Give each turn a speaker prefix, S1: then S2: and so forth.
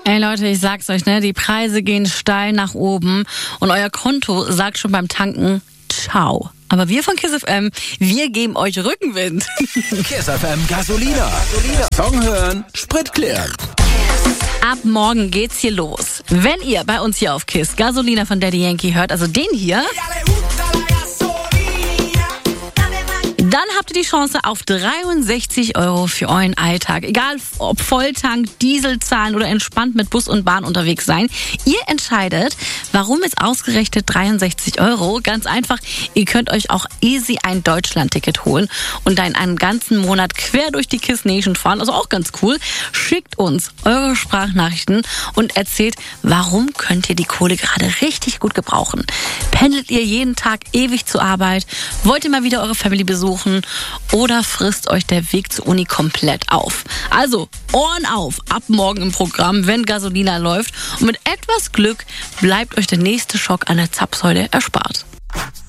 S1: Ey Leute, ich sag's euch, ne, die Preise gehen steil nach oben und euer Konto sagt schon beim Tanken ciao. Aber wir von Kiss FM, wir geben euch Rückenwind.
S2: Kiss FM Gasolina. Song hören, Sprit klären.
S1: Ab morgen geht's hier los. Wenn ihr bei uns hier auf Kiss Gasolina von Daddy Yankee hört, also den hier, dann habt ihr die Chance auf 63 € für euren Alltag. Egal ob Volltank, Diesel zahlen oder entspannt mit Bus und Bahn unterwegs sein. Ihr entscheidet, warum es ausgerechnet 63 €? Ganz einfach, ihr könnt euch auch easy ein Deutschland-Ticket holen und dann einen ganzen Monat quer durch die Kiss Nation fahren. Also auch ganz cool. Schickt uns eure Sprachnachrichten und erzählt, warum könnt ihr die Kohle gerade richtig gut gebrauchen. Pendelt ihr jeden Tag ewig zur Arbeit? Wollt ihr mal wieder eure Family besuchen? Oder frisst euch der Weg zur Uni komplett auf? Also, Ohren auf, ab morgen im Programm, wenn Gasolina läuft. Und mit etwas Glück bleibt euch der nächste Schock an der Zapfsäule erspart.